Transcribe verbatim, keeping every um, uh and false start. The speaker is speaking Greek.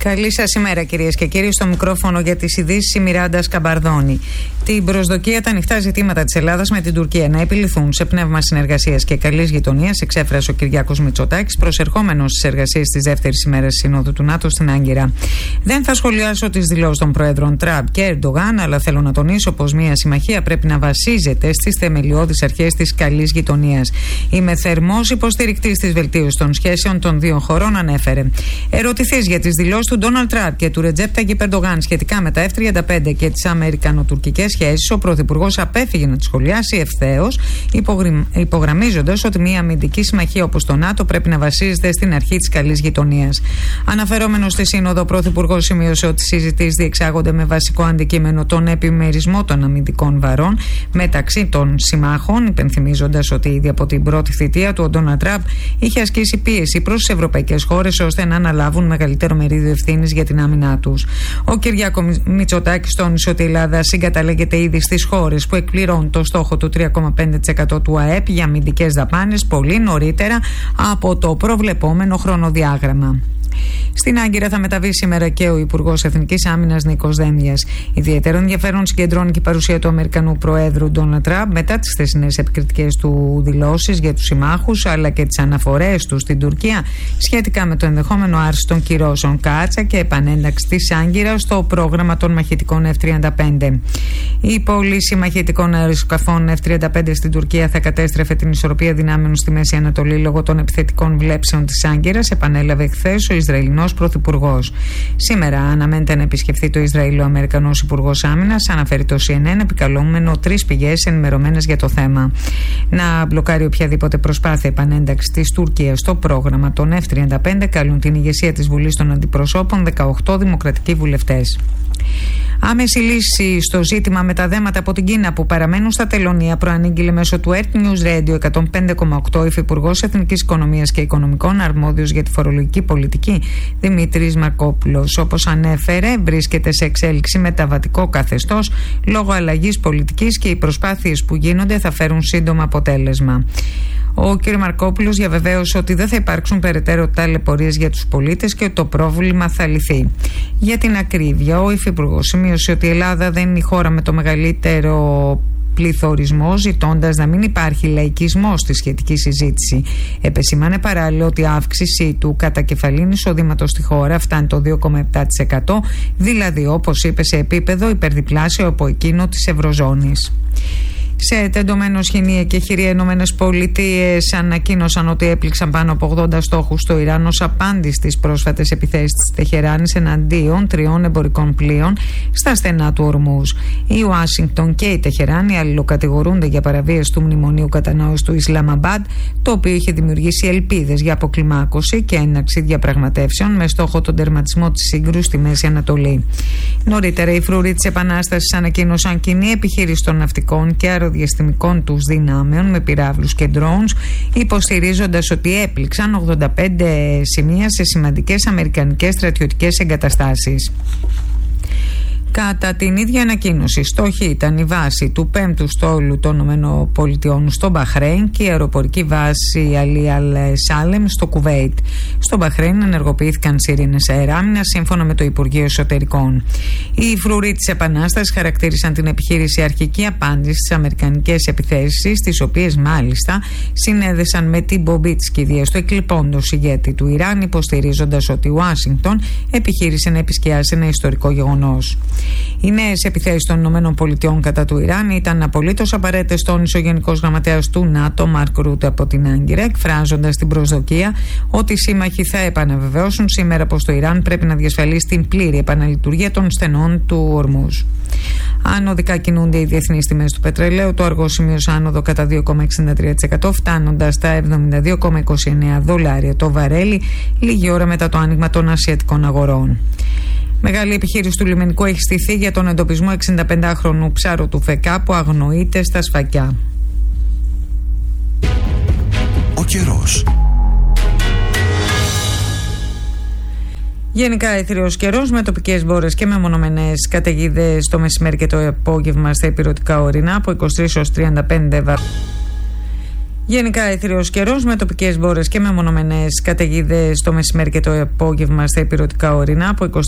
Καλή σας ημέρα, κυρίες και κύριοι. Στο μικρόφωνο για τις ειδήσεις η Μιράντα Σκαμπαρδόνη. Την προσδοκία τα ανοιχτά ζητήματα της Ελλάδας με την Τουρκία να επιληθούν σε πνεύμα συνεργασίας και καλής γειτονίας, εξέφρασε ο Κυριάκος Μητσοτάκης, προσερχόμενος στις εργασίες της δεύτερης ημέρας Συνόδου του ΝΑΤΟ στην Άγκυρα. Δεν θα σχολιάσω τις δηλώσεις των Προέδρων Τραμπ και Ερντογάν, αλλά θέλω να τονίσω πως μια συμμαχία πρέπει να βασίζεται στις θεμελιώδεις αρχές της καλής γειτονίας. Είμαι θερμός υποστηρικτής της βελτίωσης των σχέσεων των δύο χωρών, ανέφερε. Ερωτηθείς για τις δηλώσεις του Ντόναλντ Τραμπ και του Ρετζέπ Ταγιπ Ερντογάν σχετικά με τα εφ τριάντα πέντε και τις αμερικανοτουρκικές σχέσεις, ο Πρωθυπουργός απέφυγε να τις σχολιάσει ευθέως, υπογραμμίζοντας ότι μια αμυντική συμμαχία όπως το ΝΑΤΟ πρέπει να βασίζεται στην αρχή της καλής γειτονίας. Αναφερόμενος στη Σύνοδο, ο Πρωθυπουργός σημείωσε ότι οι συζητήσεις διεξάγονται με βασικό αντικείμενο τον επιμερισμό των αμυντικών βαρών μεταξύ των συμμάχων, υπενθυμίζοντας ότι ήδη από την πρώτη θητεία του ο Ντόναλντ Τραμπ είχε ασκήσει πίεση προς τις ευρωπαϊκές χώρες ώστε να αναλάβουν μεγαλύτερο μερίδιο ευθύνης για την άμυνά τους. Ο Κυριάκος Μητσοτάκης τόνισε ότι η Ελλάδα συγκαταλέγεται ήδη στις χώρες που εκπληρώνουν το στόχο του τρία κόμμα πέντε τοις εκατό του ΑΕΠ για αμυντικές δαπάνες πολύ νωρίτερα από το προβλεπόμενο χρονοδιάγραμμα. Στην Άγκυρα θα μεταβεί σήμερα και ο Υπουργός Εθνικής Άμυνας Νίκος Δένδιας. Ιδιαίτερο ενδιαφέρον συγκεντρώνει και η παρουσία του Αμερικανού Προέδρου Ντόναλντ Τραμπ μετά τις χθεσινές επικριτικές του δηλώσεις για τους συμμάχους, αλλά και τις αναφορές του στην Τουρκία σχετικά με το ενδεχόμενο άρση των κυρώσεων Κάτσα και επανένταξη της Άγκυρας στο πρόγραμμα των μαχητικών εφ τριάντα πέντε. Η πώληση μαχητικών αεροσκαφών εφ τριάντα πέντε στην Τουρκία θα κατέστρεφε την ισορροπία δυνάμεων στη Μέση Ανατολή λόγω των επιθετικών βλέψεων της Άγκυρας, επανέλαβε χθες ο Ισραηλινός Πρωθυπουργός. Σήμερα αναμένεται να επισκεφθεί το Ισραήλ ο Αμερικανός Υπουργός Άμυνας, αναφέρει το σι εν εν, επικαλούμενο τρεις πηγές ενημερωμένες για το θέμα. Να μπλοκάρει οποιαδήποτε προσπάθεια επανένταξης της Τουρκίας στο πρόγραμμα των εφ τριάντα πέντε, καλούν την ηγεσία της Βουλής των Αντιπροσώπων δεκαοκτώ δημοκρατικοί βουλευτές. Άμεση λύση στο ζήτημα με τα δέματα από την Κίνα που παραμένουν στα τελωνεία προανήγγειλε μέσω του Earth News Radio εκατόν πέντε κόμμα οκτώ Υφυπουργός Εθνικής Οικονομίας και Οικονομικών, αρμόδιος για τη φορολογική πολιτική, Δημήτρης Μαρκόπουλος. Όπως ανέφερε, βρίσκεται σε εξέλιξη μεταβατικό καθεστώς λόγω αλλαγής πολιτικής και οι προσπάθειες που γίνονται θα φέρουν σύντομα αποτέλεσμα. Ο κ. Μαρκόπουλος διαβεβαίωσε ότι δεν θα υπάρξουν περαιτέρω ταλαιπωρίες για τους πολίτες και ότι το πρόβλημα θα λυθεί. Για την ακρίβεια, ο Υφυπουργός σημείωσε ότι η Ελλάδα δεν είναι η χώρα με το μεγαλύτερο πληθωρισμό, ζητώντας να μην υπάρχει λαϊκισμό στη σχετική συζήτηση. Επεσήμανε παράλληλα ότι η αύξηση του κατακεφαλήν εισοδήματος στη χώρα φτάνει το δύο κόμμα επτά τοις εκατό, δηλαδή όπως είπε σε επίπεδο υπερδιπλάσιο από εκείνο της Ευρωζώνης. Σε τεντωμένο σχοινία και χειρία, οι Ηνωμένες Πολιτείες ανακοίνωσαν ότι έπληξαν πάνω από ογδόντα στόχους στο Ιράν ως απάντηση στις πρόσφατες επιθέσεις της Τεχεράνης εναντίον τριών εμπορικών πλοίων στα στενά του Ορμούζ. Η Ουάσιγκτον και η Τεχεράνη αλληλοκατηγορούνται για παραβίαση του Μνημονίου Κατανόησης του Ισλαμαμπάντ, το οποίο είχε δημιουργήσει ελπίδες για αποκλιμάκωση και έναρξη διαπραγματεύσεων με στόχο τον τερματισμό της σύγκρουσης στη Μέση Ανατολή. Νωρίτερα, οι φρουροί της Επανάστασης ανακοίνωσαν κοινή επιχείρηση των ναυτικών και αεροδιαστημικών τους δυνάμεων με πυράβλους και drones, υποστηρίζοντας ότι έπληξαν ογδόντα πέντε σημεία σε σημαντικές αμερικανικές στρατιωτικές εγκαταστάσεις. Κατά την ίδια ανακοίνωση, στόχη ήταν η βάση του πέμπτου στόλου των ΗΠΑ στο Μπαχρέιν και η αεροπορική βάση Αλί Αλ Σάλεμ στο Κουβέιτ. Στο Μπαχρέιν ενεργοποιήθηκαν σιρήνες αεράμινας σύμφωνα με το Υπουργείο Εσωτερικών. Οι φρουροί της Επανάστασης χαρακτήρισαν την επιχείρηση αρχική απάντηση στις αμερικανικές επιθέσεις, τις οποίες μάλιστα συνέδεσαν με την πομπή της κηδείας του εκλειπώντος ηγέτη του Ιράν, υποστηρίζοντας ότι η Ουάσιγκτον επιχείρησε να επισκιάσει ένα ιστορικό γεγονός. Οι νέες επιθέσεις των ΗΠΑ κατά του Ιράν ήταν απολύτως απαραίτητες, τόνισε ο Γενικός Γραμματέας του ΝΑΤΟ, Μαρκ Ρούτε, από την Άγκυρα, εκφράζοντας την προσδοκία ότι οι σύμμαχοι θα επαναβεβαιώσουν σήμερα πως το Ιράν πρέπει να διασφαλίσει την πλήρη επαναλειτουργία των στενών του Ορμούζ. Ανωδικά κινούνται οι διεθνείς τιμές του πετρελαίου. Το αργό σημείωσε άνοδο κατά δύο κόμμα εξήντα τρία τοις εκατό, φτάνοντας στα εβδομήντα δύο κόμμα είκοσι εννέα δολάρια το βαρέλι, λίγη ώρα μετά το άνοιγμα των ασιατικών αγορών. Μεγάλη επιχείρηση του λιμενικού έχει στηθεί για τον εντοπισμό εξηνταπεντάχρονου ψάρου του ΦΕΚΑ που αγνοείται στα σφακιά. Ο καιρός. Γενικά αιθριος καιρός με τοπικές μπόρες και μεμονωμένες καταιγίδες το μεσημέρι και το απόγευμα στα ηπειρωτικά ορεινά από είκοσι τρεις έως τριάντα πέντε βαθμούς. Γενικά έθριος καιρός με τοπικές μπόρες και μεμονωμένες καταιγίδες το μεσημέρι και το απόγευμα στα ηπειρωτικά ορεινά από